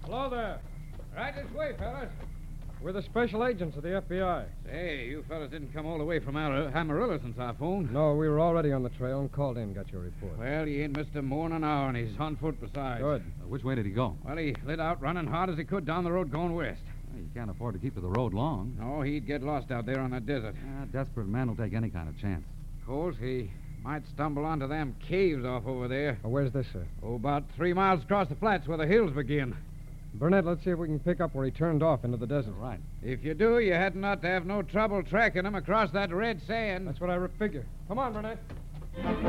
Hello there. Right this way, fellas. We're the special agents of the FBI. Say, you fellas didn't come all the way from Amarillo since I phoned. No, we were already on the trail and called in, got your report. Well, he ain't missed more than an hour, and he's on foot besides. Good. Which way did he go? Well, he lit out running hard as he could down the road going west. Well, you can't afford to keep to the road long. No, he'd get lost out there on that desert. A desperate man will take any kind of chance. Of course, he might stumble onto them caves off over there. Oh, where's this, sir? Oh, about 3 miles across the flats where the hills begin. Burnett, let's see if we can pick up where he turned off into the desert. Right. If you do, you hadn't ought to have no trouble tracking him across that red sand. That's what I figure. Come on, Burnett.